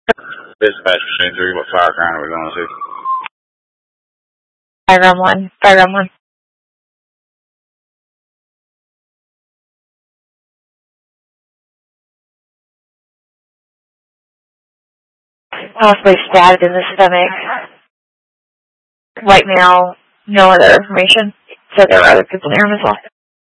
Dispatch machine 3, what fire crown are we going to? Firearm 1. Firearm 1. Possibly stabbed in the stomach. White male, no other information. So there were other people near him as well.